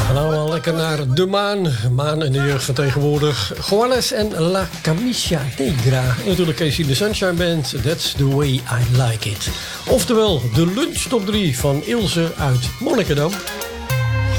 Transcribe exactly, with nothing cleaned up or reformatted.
Allemaal lekker naar de maan. Maan en de jeugd van tegenwoordig. Juanes en La Camisha Negra. En natuurlijk Casey de Sunshine Band. That's the way I like it. Oftewel, de lunch top drie van Ilse uit Monnikendam.